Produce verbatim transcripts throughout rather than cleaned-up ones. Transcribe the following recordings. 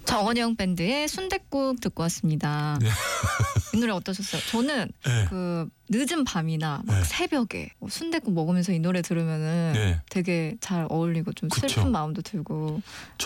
정원영 밴드의 순댓국 듣고 왔습니다. 네. 이 노래 어떠셨어요? 저는 네. 그 늦은 밤이나 막 네. 새벽에 순댓국 먹으면서 이 노래 들으면은 네. 되게 잘 어울리고 좀 그쵸. 슬픈 마음도 들고.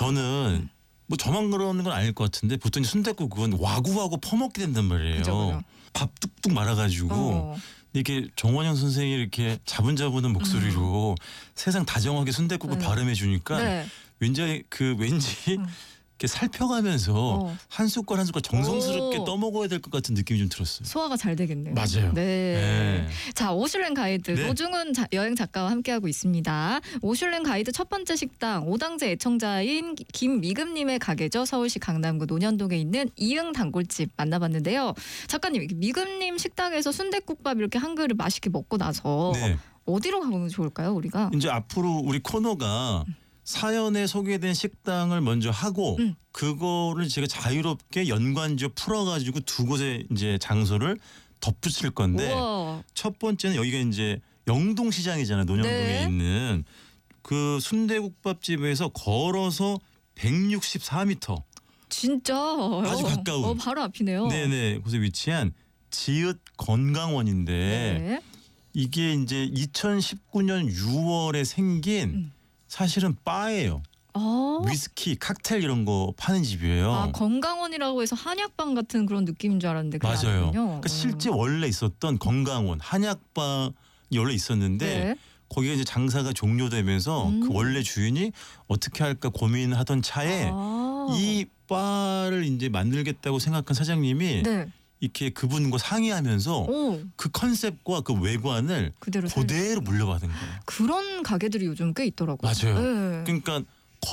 저는 뭐 저만 그러는 건 아닐 것 같은데 보통 순댓국은 와구와구 퍼먹게 된단 말이에요. 그죠, 그죠. 밥 뚝뚝 말아가지고 어. 이렇게 정원영 선생이 이렇게 자분자분한 목소리로 음. 세상 다정하게 순댓국을 네. 발음해 주니까 네. 왠지 그 왠지 음. 이렇게 살펴가면서 어. 한 숟갈 한 숟갈 정성스럽게 오. 떠먹어야 될 것 같은 느낌이 좀 들었어요. 소화가 잘 되겠네요. 맞아요. 네. 네. 자, 오슐랭 가이드 네. 노중훈 자, 여행 작가와 함께하고 있습니다. 오슐랭 가이드 첫 번째 식당 오당제 애청자인 김미금님의 가게죠. 서울시 강남구 논현동에 있는 이응 단골집 만나봤는데요. 작가님, 미금님 식당에서 순댓국밥 이렇게 한 그릇 맛있게 먹고 나서 네. 어디로 가면 좋을까요, 우리가? 이제 앞으로 우리 코너가 사연에 소개된 식당을 먼저 하고 음. 그거를 제가 자유롭게 연관지어 풀어가지고 두 곳의 이제 장소를 덧붙일 건데 우와. 첫 번째는 여기가 이제 영동시장이잖아요. 논현동에 네. 있는 그 순대국밥집에서 걸어서 백육십사 미터 진짜 아주 가까운. 어, 바로 앞이네요. 네네 곳에 위치한 지읒 건강원인데 네. 이게 이제 이천십구 년 유월에 생긴 음. 사실은 바예요. 어? 위스키, 칵테일 이런 거 파는 집이에요. 아, 건강원이라고 해서 한약방 같은 그런 느낌인 줄 알았는데 그게 맞아요. 아니군요. 그러니까 실제 원래 있었던 건강원 한약방이 원래 있었는데 네. 거기가 이제 장사가 종료되면서 음. 그 원래 주인이 어떻게 할까 고민하던 차에 아. 이 바를 이제 만들겠다고 생각한 사장님이 네. 이렇게 그분과 상의하면서 오, 그 컨셉과 그 외관을 그대로 살 그대로 물려받은 거예요. 그런 가게들이 요즘 꽤 있더라고요. 맞아요. 네. 그러니까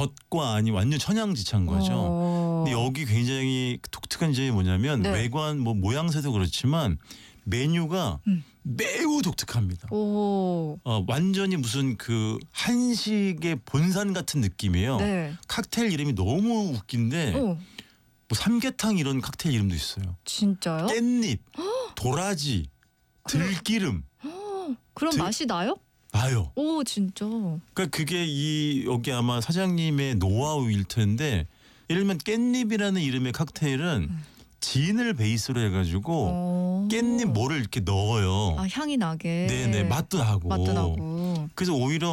겉과 안이 완전 천양지차인 거죠. 어. 근데 여기 굉장히 독특한 점이 뭐냐면 네. 외관 뭐 모양새도 그렇지만 메뉴가 음. 매우 독특합니다. 오. 어, 완전히 무슨 그 한식의 본산 같은 느낌이에요. 네. 칵테일 이름이 너무 웃긴데 오, 뭐 삼계탕 이런 칵테일 이름도 있어요. 진짜요? 깻잎, 도라지, 들기름 그럼 들- 맛이 나요? 나요. 오, 진짜. 그러니까 그게 이 여기 아마 사장님의 노하우일 텐데 예를 들면 깻잎이라는 이름의 칵테일은 음. 진을 베이스로 해가지고 어. 깻잎 뭐를 이렇게 넣어요. 아, 향이 나게. 네네 맛도 나고. 맛도 나고. 그래서 오히려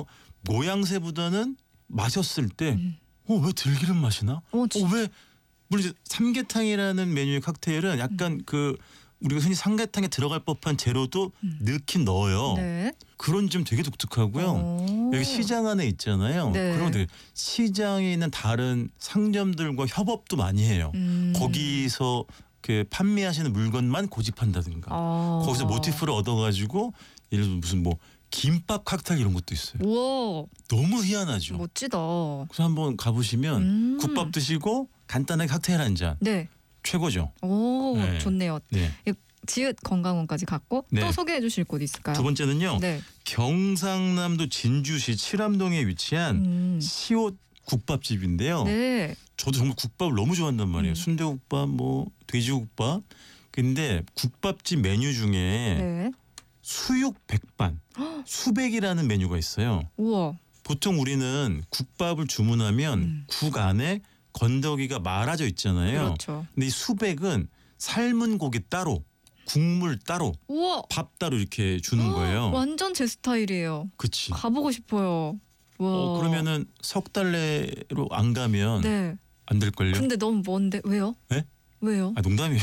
모양새보다는 마셨을 때 음. 어, 왜 들기름 맛이 나? 어, 어, 진- 왜 물론 이제 삼계탕이라는 메뉴의 칵테일은 약간 음. 그 우리가 흔히 삼계탕에 들어갈 법한 재료도 넣긴 넣어요. 네. 그런 점 되게 독특하고요. 오. 여기 시장 안에 있잖아요. 네. 그런데 시장에 있는 다른 상점들과 협업도 많이 해요. 음. 거기서 그 판매하시는 물건만 고집한다든가. 아. 거기서 모티프를 얻어가지고 예를 들어 무슨 뭐 김밥 칵테일 이런 것도 있어요. 우와, 너무 희한하죠. 멋지다. 그래서 한번 가보시면 음. 국밥 드시고 간단하게 칵테일 한 잔 네. 최고죠. 오, 네. 좋네요. 네. 지읒 건강원까지 갔고 네. 또 소개해 주실 곳 있을까요? 두 번째는요. 네. 경상남도 진주시 칠암동에 위치한 음. 시옷 국밥집인데요. 네. 저도 정말 국밥을 너무 좋아한단 말이에요. 음. 순대국밥, 뭐 돼지국밥. 근데 국밥집 메뉴 중에 네. 수육 백반, 수백이라는 메뉴가 있어요. 우와. 보통 우리는 국밥을 주문하면 음. 국 안에 건더기가 말아져 있잖아요. 그렇죠. 근데 이 수백은 삶은 고기 따로, 국물 따로, 우와. 밥 따로 이렇게 주는 거예요. 완전 제 스타일이에요. 그치. 가보고 싶어요. 와. 어, 그러면은 석 달래로 안 가면 네. 안 될걸요? 근데 너무 먼데 왜요? 네? 왜요? 아 농담이에요.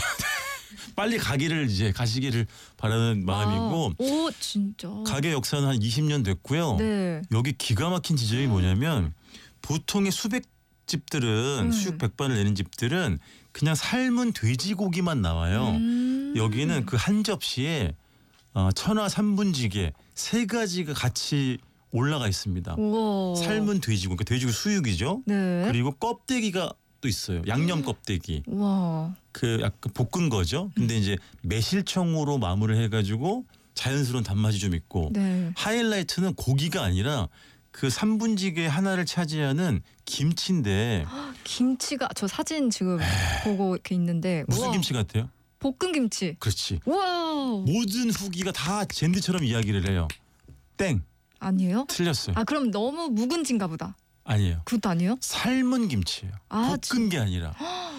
빨리 가기를 이제 가시기를 바라는 마음이고 아, 오, 진짜. 가게 역사는 한 이십 년 됐고요. 네. 여기 기가 막힌 지점이 뭐냐면 보통의 수백 집들은 음. 수육 백반을 내는 집들은 그냥 삶은 돼지고기만 나와요. 음. 여기는 그 한 접시에 어, 천하 삼분지게 세 가지가 같이 올라가 있습니다. 우와. 삶은 돼지고기, 그러니까 돼지고기 수육이죠. 네. 그리고 껍데기가 또 있어요. 양념 껍데기. 와. 그 약간 볶은 거죠. 근데 이제 매실청으로 마무리를 해가지고 자연스러운 단맛이 좀 있고 네. 하이라이트는 고기가 아니라 그 삼분지게 하나를 차지하는 김치인데 김치가 저 사진 지금 보고 이렇게 있는데 무슨 우와. 김치 같아요? 볶은 김치. 그렇지. 우와. 모든 후기가 다 젠드처럼 이야기를 해요. 땡. 아니에요? 틀렸어요. 아, 그럼 너무 묵은진가 보다. 아니에요. 그것도 아니에요? 삶은 김치예요. 아, 볶은 게 아니라.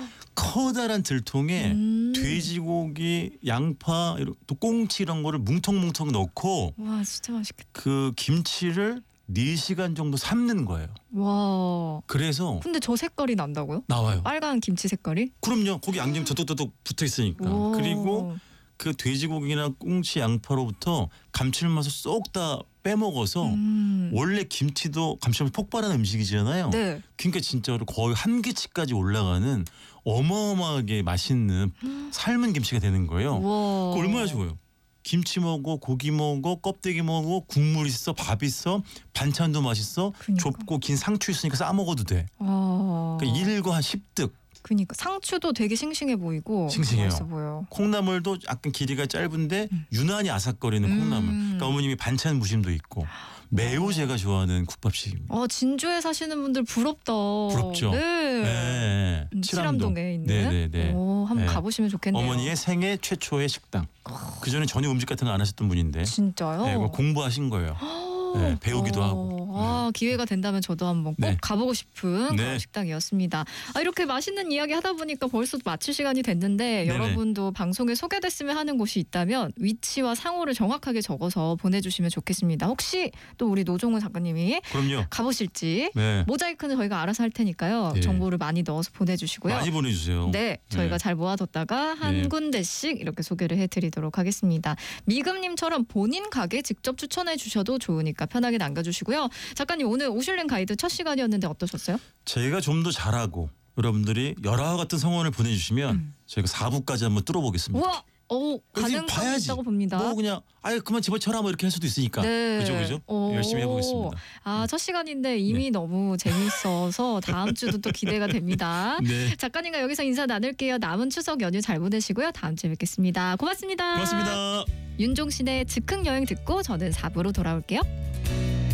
커다란 들통에 음. 돼지고기, 양파, 이런- 또 꽁치 이런 거를 뭉텅뭉텅 넣고 와 진짜 맛있겠다. 그 김치를 네 시간 정도 삶는 거예요. 와. 그래서 근데 저 색깔이 난다고요? 나와요. 빨간 김치 색깔이? 그럼요. 거기 양념 저독저독 붙어 있으니까. 오. 그리고 그 돼지고기나 꽁치, 양파로부터 감칠맛을 쏙 다 빼먹어서 음. 원래 김치도 감칠맛 폭발하는 음식이잖아요. 네. 그러니까 진짜로 거의 한계치까지 올라가는 어마어마하게 맛있는 삶은 김치가 되는 거예요. 와. 그거 얼마나 좋아요. 김치 먹어, 고기 먹어, 껍데기 먹어, 국물 있어, 밥 있어, 반찬도 맛있어, 그니까. 좁고 긴 상추 있으니까 싸 먹어도 돼. 아. 그러니까 일과 한 십득. 그니까 상추도 되게 싱싱해 보이고 싱싱해요. 맛있어 보여. 콩나물도 약간 길이가 짧은데 유난히 아삭거리는 음. 콩나물. 그러니까 어머님이 반찬 무심도 있고 매우 제가 좋아하는 국밥식입니다. 어 진주에 사시는 분들 부럽다. 부럽죠? 네. 네. 음, 칠암동에 있는. 네네네. 오, 한번 네. 가보시면 좋겠네요. 어머니의 생애 최초의 식당. 그 전에 전혀 음식 같은 거 안 하셨던 분인데 진짜요? 네, 그걸 공부하신 거예요. 네, 배우기도 어, 하고. 아, 기회가 된다면 저도 한번 꼭 네. 가보고 싶은 네. 그런 식당이었습니다. 아, 이렇게 맛있는 이야기 하다 보니까 벌써 마칠 시간이 됐는데 네네. 여러분도 방송에 소개됐으면 하는 곳이 있다면 위치와 상호를 정확하게 적어서 보내주시면 좋겠습니다. 혹시 또 우리 노종훈 작가님이 그럼요. 가보실지 네. 모자이크는 저희가 알아서 할 테니까요. 네. 정보를 많이 넣어서 보내주시고요. 많이 보내주세요. 네, 저희가 네. 잘 모아뒀다가 한 네. 군데씩 이렇게 소개를 해드리도록 하겠습니다. 미금님처럼 본인 가게 직접 추천해 주셔도 좋으니까 편하게 남겨주시고요. 작가님 오늘 오슐랭 가이드 첫 시간이었는데 어떠셨어요? 제가 좀 더 잘하고 여러분들이 열화 같은 성원을 보내주시면 음. 저희가 사 부까지 한번 뚫어보겠습니다. 우와, 어, 가능성이 봐야지. 있다고 봅니다. 뭐 그냥 아예 그만 집어쳐라 뭐 이렇게 할 수도 있으니까. 네. 그죠 그죠. 오. 열심히 해보겠습니다. 아, 첫 시간인데 이미 너무 재밌어서 다음 주도 또 기대가 됩니다. 네. 작가님과 여기서 인사 나눌게요. 남은 추석 연휴 잘 보내시고요. 다음 주에 뵙겠습니다. 고맙습니다. 고맙습니다. 윤종신의 즉흥 여행 듣고 저는 사 부로 돌아올게요.